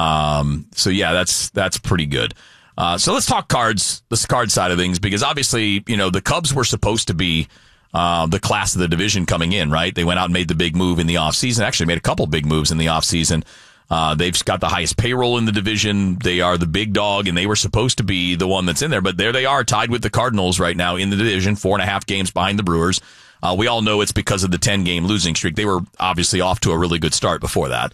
So yeah, that's pretty good. So let's talk cards, this card side of things, because obviously, you know, the Cubs were supposed to be the class of the division coming in, right? They went out and made the big move in the offseason. Actually made a couple big moves in the offseason. They've got the highest payroll in the division. They are the big dog, and they were supposed to be the one that's in there. But there they are, tied with the Cardinals right now in the division, 4.5 games behind the Brewers. We all know it's because of the 10-game losing streak. They were obviously off to a really good start before that.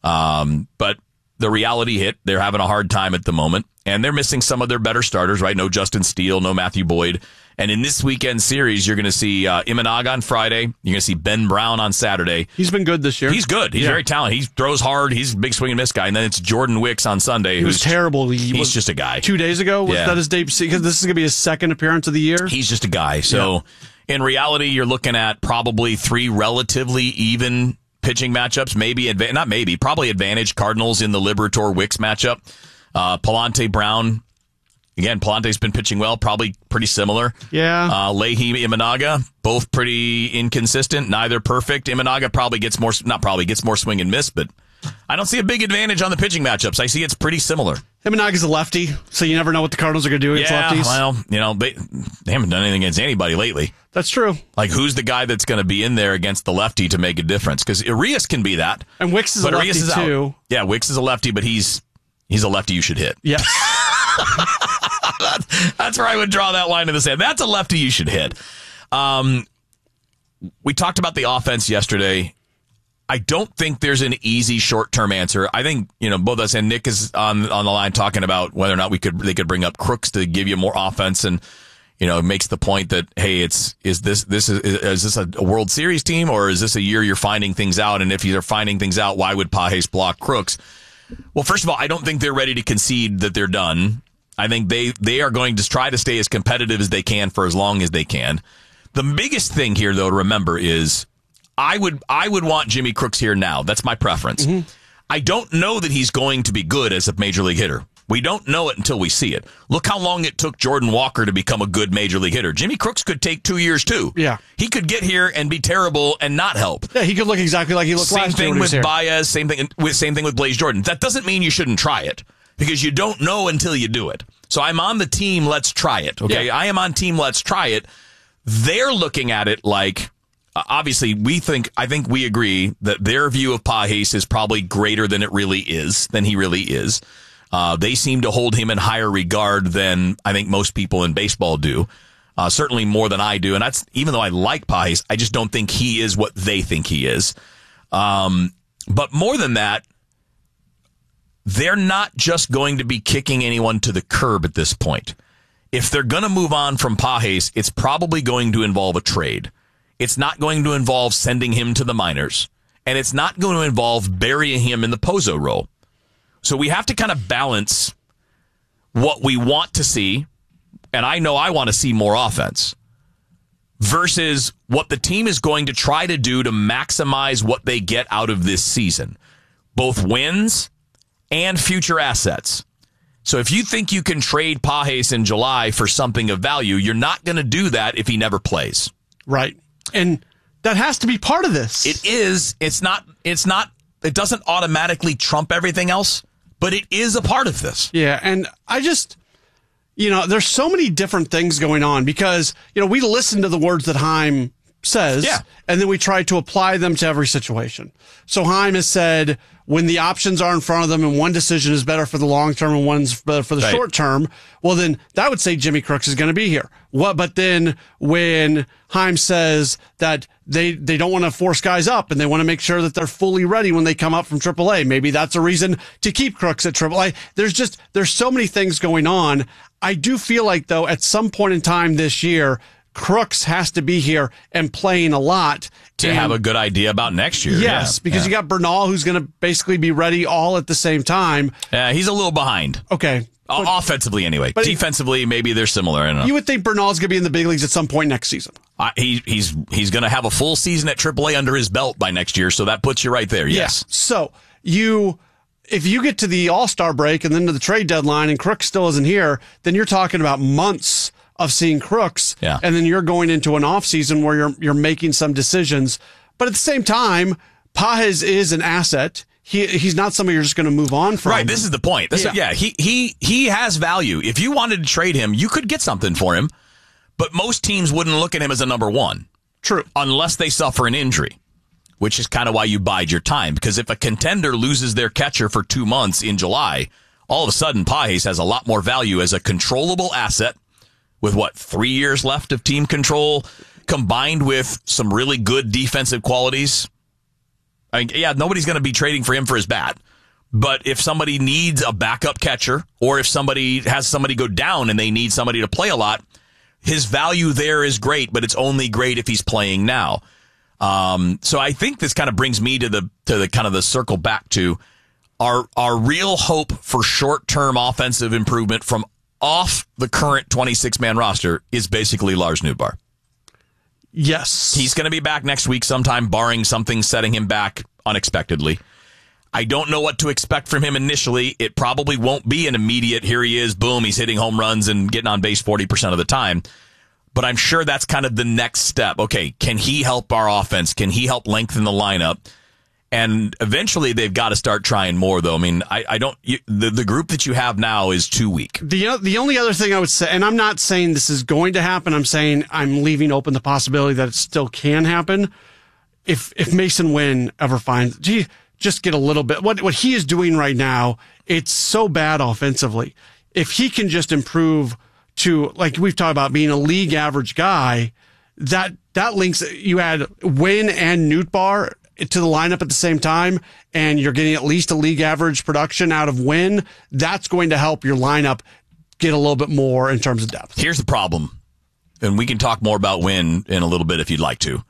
But the reality hit. They're having a hard time at the moment, and they're missing some of their better starters, right? No Justin Steele, no Matthew Boyd. And in this weekend series, you're going to see Imanaga on Friday. You're going to see Ben Brown on Saturday. He's been good this year. He's good. He's very talented. He throws hard. He's a big swing and miss guy. And then it's Jordan Wicks on Sunday. He was terrible. He's just a guy. 2 days ago, was that his debut? Because this is going to be his second appearance of the year. He's just a guy. So in reality, you're looking at probably 3 relatively even pitching matchups. Probably advantage Cardinals in the Liberatore Wicks matchup. Palante Brown. Again, Palante's been pitching well, probably pretty similar. Yeah. Leahy, Imanaga, both pretty inconsistent, neither perfect. Imanaga gets more swing and miss, but I don't see a big advantage on the pitching matchups. I see it's pretty similar. Imanaga's a lefty, so you never know what the Cardinals are going to do against lefties. Well, you know, they haven't done anything against anybody lately. That's true. Like, who's the guy that's going to be in there against the lefty to make a difference? Because Arias can be that. And Wicks is a lefty, too. Out. Yeah, Wicks is a lefty, but he's a lefty you should hit. Yeah. That's where I would draw that line in the sand. That's a lefty you should hit. We talked about the offense yesterday. I don't think there's an easy short-term answer. I think, you know, both us and Nick is on the line talking about whether or not they could bring up Crooks to give you more offense, and you know, it makes the point that, hey, is this a World Series team, or is this a year you're finding things out? And if you're finding things out, why would Pages block Crooks? Well, first of all, I don't think they're ready to concede that they're done. I think they are going to try to stay as competitive as they can for as long as they can. The biggest thing here, though, to remember is I would want Jimmy Crooks here now. That's my preference. Mm-hmm. I don't know that he's going to be good as a major league hitter. We don't know it until we see it. Look how long it took Jordan Walker to become a good major league hitter. Jimmy Crooks could take 2 years, too. Yeah. He could get here and be terrible and not help. Yeah, he could look exactly like he looked last year. Same thing with Baez, same thing with Blaze Jordan. That doesn't mean you shouldn't try it, because you don't know until you do it. So I'm on the team, let's try it, okay? Yeah. I am on team, let's try it. They're looking at it like, obviously, I think we agree that their view of Pages is probably greater than he really is. They seem to hold him in higher regard than I think most people in baseball do. Certainly more than I do. And that's, even though I like Pages, I just don't think he is what they think he is. But more than that, they're not just going to be kicking anyone to the curb at this point. If they're going to move on from Pages, it's probably going to involve a trade. It's not going to involve sending him to the minors. And it's not going to involve burying him in the Pozo role. So we have to kind of balance what we want to see, and I know I want to see more offense, versus what the team is going to try to do to maximize what they get out of this season, both wins and future assets. So if you think you can trade Pages in July for something of value, you're not going to do that if he never plays. Right. And that has to be part of this. It is. It doesn't automatically trump everything else, but it is a part of this. Yeah. And I just, there's so many different things going on because, we listen to the words that Chaim says, and then we try to apply them to every situation. So Chaim has said when the options are in front of them and one decision is better for the long term and one's better for the short term, well, then that would say Jimmy Crooks is going to be here. But then when Chaim says that they don't want to force guys up and they want to make sure that they're fully ready when they come up from AAA, maybe that's a reason to keep Crooks at AAA. There's so many things going on. I do feel like, though, at some point in time this year, Crooks has to be here and playing a lot to have a good idea about next year. Yes, because you got Bernal, who's going to basically be ready all at the same time. He's a little behind. Okay. Offensively, anyway. But Defensively, maybe they're similar. I don't know. You would think Bernal's going to be in the big leagues at some point next season. He's going to have a full season at AAA under his belt by next year, so that puts you right there, yes. Yeah. So if you get to the All-Star break and then to the trade deadline and Crooks still isn't here, then you're talking about months of seeing Crooks, and then you're going into an off season where you're making some decisions. But at the same time, Pages is an asset. He's not somebody you're just going to move on from. Right. This is the point. He has value. If you wanted to trade him, you could get something for him. But most teams wouldn't look at him as a number one. True. Unless they suffer an injury, which is kind of why you bide your time. Because if a contender loses their catcher for 2 months in July, all of a sudden Pages has a lot more value as a controllable asset. With 3 years left of team control, combined with some really good defensive qualities. Nobody's going to be trading for him for his bat. But if somebody needs a backup catcher, or if somebody has somebody go down and they need somebody to play a lot, his value there is great, but it's only great if he's playing now. So I think this kind of brings me to the kind of the circle back to our real hope for short-term offensive improvement from off the current 26-man roster is basically Lars Nootbaar. Yes. He's going to be back next week sometime, barring something setting him back unexpectedly. I don't know what to expect from him initially. It probably won't be an immediate, here he is, boom, he's hitting home runs and getting on base 40% of the time. But I'm sure that's kind of the next step. Okay, can he help our offense? Can he help lengthen the lineup? And eventually they've got to start trying more, though. I mean, the group that you have now is too weak. The only other thing I would say, and I'm not saying this is going to happen, I'm saying I'm leaving open the possibility that it still can happen. If Mason Wynn ever finds, just get a little bit, what he is doing right now, it's so bad offensively. If he can just improve to, like we've talked about, being a league average guy, that links, you add Wynn and Nootbaar to the lineup at the same time, and you're getting at least a league average production out of Wynn, that's going to help your lineup get a little bit more in terms of depth. Here's the problem, and we can talk more about Wynn in a little bit if you'd like to.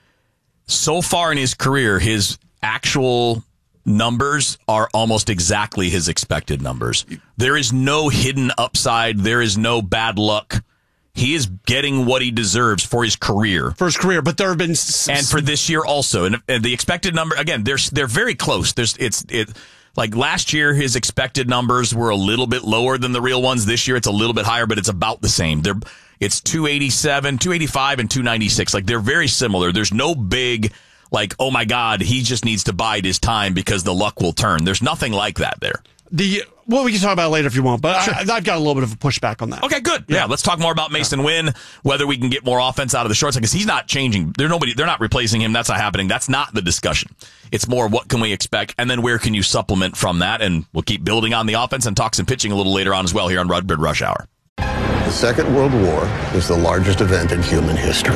So far in his career, his actual numbers are almost exactly his expected numbers. There is no hidden upside. There is no bad luck. He is getting what he deserves for his career. For his career, but there have been... And for this year also. And the expected number, again, they're very close. Like last year, his expected numbers were a little bit lower than the real ones. This year, it's a little bit higher, but it's about the same. It's 287, 285, and 296. Like, they're very similar. There's no big, like, oh my God, he just needs to bide his time because the luck will turn. There's nothing like that there. Well, we can talk about it later if you want, but sure. I've got a little bit of a pushback on that. Okay, good. Yeah, let's talk more about Mason Wynn, whether we can get more offense out of the short side, because he's not changing. They're not replacing him. That's not happening. That's not the discussion. It's more what can we expect, and then where can you supplement from that, and we'll keep building on the offense and talk some pitching a little later on as well here on Redbird Rush Hour. The Second World War is the largest event in human history.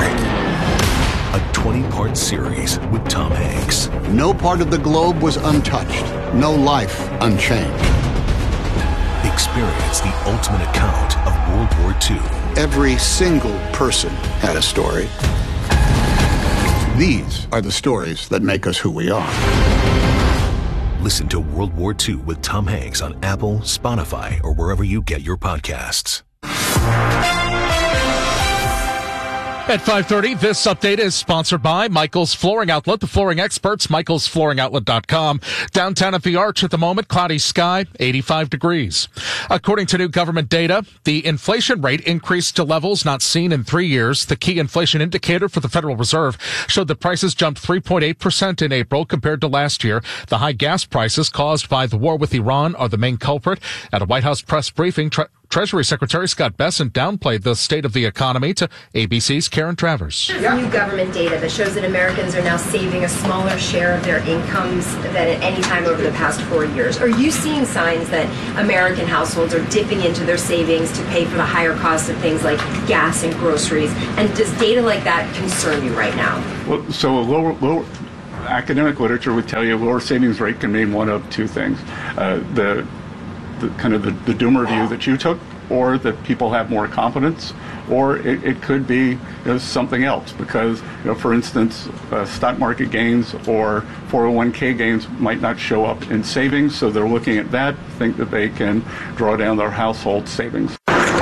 A 20-part series with Tom Hanks. No part of the globe was untouched. No life unchanged. Experience the ultimate account of World War II. Every single person had a story. These are the stories that make us who we are. Listen to World War II with Tom Hanks on Apple, Spotify, or wherever you get your podcasts. At 5:30, this update is sponsored by Michael's Flooring Outlet, the flooring experts, michaelsflooringoutlet.com. Downtown at the Arch at the moment, cloudy sky, 85 degrees. According to new government data, the inflation rate increased to levels not seen in 3 years. The key inflation indicator for the Federal Reserve showed that prices jumped 3.8% in April compared to last year. The high gas prices caused by the war with Iran are the main culprit. At a White House press briefing, Treasury Secretary Scott Bessent downplayed the state of the economy to ABC's Karen Travers. There's new government data that shows that Americans are now saving a smaller share of their incomes than at any time over the past 4 years. Are you seeing signs that American households are dipping into their savings to pay for the higher costs of things like gas and groceries? And does data like that concern you right now? Well, so a lower academic literature would tell you a lower savings rate can mean one of two things. The doomer view that you took, or that people have more confidence, or it could be something else, because for instance, stock market gains or 401k gains might not show up in savings, so they're looking at that, think that they can draw down their household savings.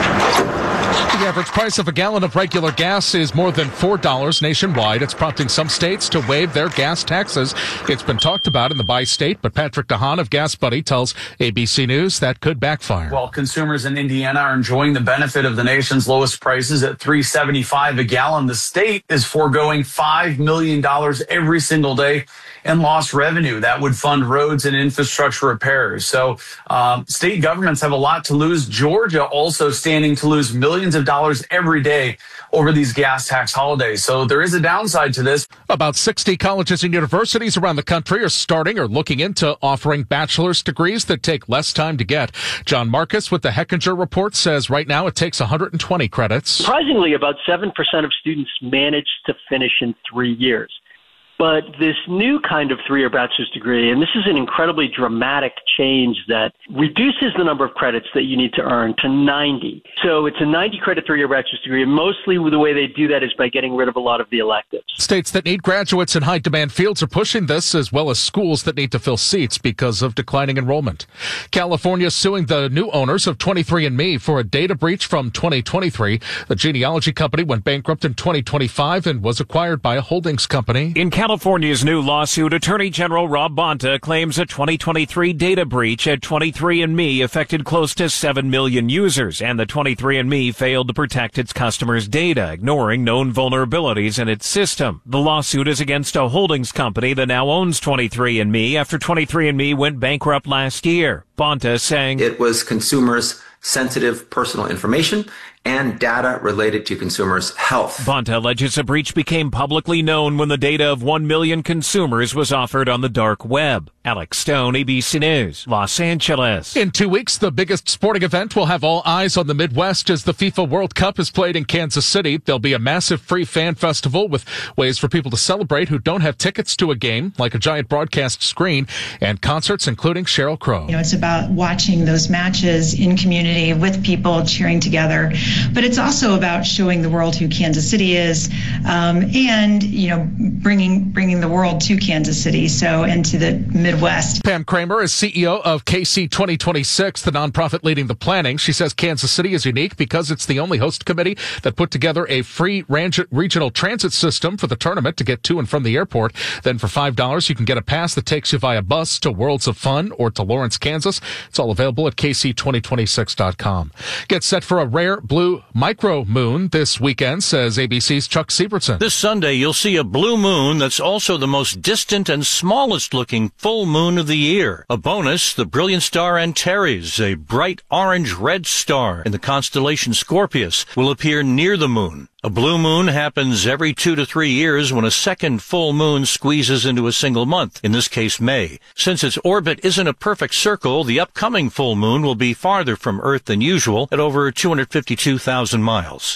The average price of a gallon of regular gas is more than $4 nationwide. It's prompting some states to waive their gas taxes. It's been talked about in the bi-state, but Patrick DeHaan of Gas Buddy tells ABC News that could backfire. Well, consumers in Indiana are enjoying the benefit of the nation's lowest prices at $3.75 a gallon. The state is foregoing $5 million every single day in lost revenue that would fund roads and infrastructure repairs. So state governments have a lot to lose. Georgia also standing to lose millions of dollars every day over these gas tax holidays. So there is a downside to this. About 60 colleges and universities around the country are starting or looking into offering bachelor's degrees that take less time to get. John Marcus with the Hechinger Report says right now it takes 120 credits. Surprisingly, about 7% of students manage to finish in 3 years. But this new kind of three-year bachelor's degree, and this is an incredibly dramatic change that reduces the number of credits that you need to earn to 90. So it's a 90-credit three-year bachelor's degree, and mostly the way they do that is by getting rid of a lot of the electives. States that need graduates in high-demand fields are pushing this, as well as schools that need to fill seats because of declining enrollment. California is suing the new owners of 23andMe for a data breach from 2023. The genealogy company went bankrupt in 2025 and was acquired by a holdings company. In California's new lawsuit, Attorney General Rob Bonta claims a 2023 data breach at 23andMe affected close to 7 million users, and the 23andMe failed to protect its customers' data, ignoring known vulnerabilities in its system. The lawsuit is against a holdings company that now owns 23andMe after 23andMe went bankrupt last year. Bonta saying it was consumers' sensitive personal information and data related to consumers' health. Bonta alleges a breach became publicly known when the data of 1 million consumers was offered on the dark web. Alex Stone, ABC News, Los Angeles. In 2 weeks, the biggest sporting event will have all eyes on the Midwest as the FIFA World Cup is played in Kansas City. There'll be a massive free fan festival with ways for people to celebrate who don't have tickets to a game, like a giant broadcast screen, and concerts including Sheryl Crow. It's about watching those matches in community with people cheering together. But it's also about showing the world who Kansas City is, and bringing the world to Kansas City, so into the Midwest. Pam Kramer is CEO of KC 2026, the nonprofit leading the planning. She says Kansas City is unique because it's the only host committee that put together a free regional transit system for the tournament to get to and from the airport. Then for $5, you can get a pass that takes you via bus to Worlds of Fun or to Lawrence, Kansas. It's all available at kc2026.com. Get set for a rare blue micro moon this weekend, says ABC's Chuck Siebertson. This Sunday, you'll see a blue moon that's also the most distant and smallest looking full moon of the year. A bonus, the brilliant star Antares, a bright orange-red star in the constellation Scorpius, will appear near the moon. A blue moon happens every 2 to 3 years when a second full moon squeezes into a single month, in this case May. Since its orbit isn't a perfect circle, the upcoming full moon will be farther from Earth than usual at over 252,000 miles.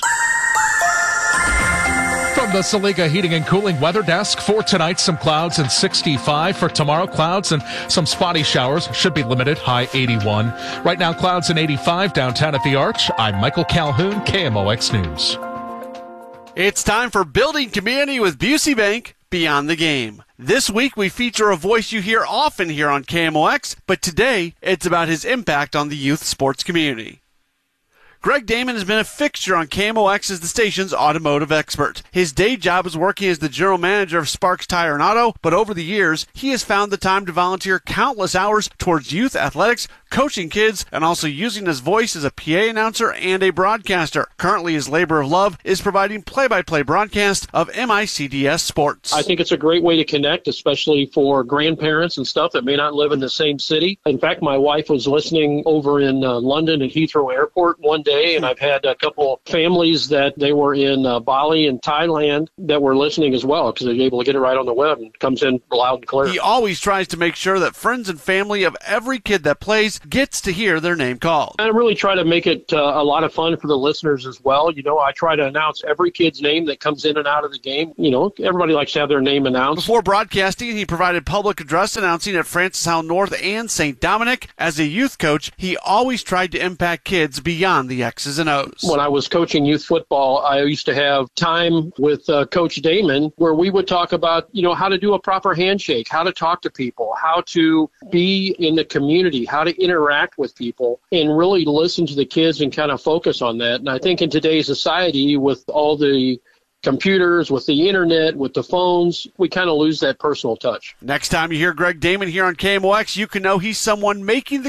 From the Saliga Heating and Cooling Weather Desk, for tonight, some clouds and 65. For tomorrow, clouds and some spotty showers. Should be limited, high 81. Right now, clouds and 85 downtown at the Arch. I'm Michael Calhoun, KMOX News. It's time for Building Community with Busey Bank, Beyond the Game. This week we feature a voice you hear often here on KMOX, but today it's about his impact on the youth sports community. Greg Damon has been a fixture on KMOX as the station's automotive expert. His day job is working as the general manager of Sparks Tire and Auto, but over the years, he has found the time to volunteer countless hours towards youth athletics, coaching kids, and also using his voice as a PA announcer and a broadcaster. Currently, his labor of love is providing play-by-play broadcast of MICDS sports. I think it's a great way to connect, especially for grandparents and stuff that may not live in the same city. In fact, my wife was listening over in London at Heathrow Airport one day, and I've had a couple families that they were in Bali and Thailand that were listening as well because they're able to get it right on the web and comes in loud and clear. He always tries to make sure that friends and family of every kid that plays gets to hear their name called. I really try to make it a lot of fun for the listeners as well. You know, I try to announce every kid's name that comes in and out of the game. You know, everybody likes to have their name announced. Before broadcasting, he provided public address announcing at Francis Howell North and St. Dominic. As a youth coach, he always tried to impact kids beyond the X's and O's. When I was coaching youth football, I used to have time with Coach Damon where we would talk about, you know, how to do a proper handshake, how to talk to people, how to be in the community, how to interact with people, and really listen to the kids and kind of focus on that. And I think in today's society, with all the computers, with the internet, with the phones, we kind of lose that personal touch. Next time you hear Greg Damon here on KMOX, you can know he's someone making the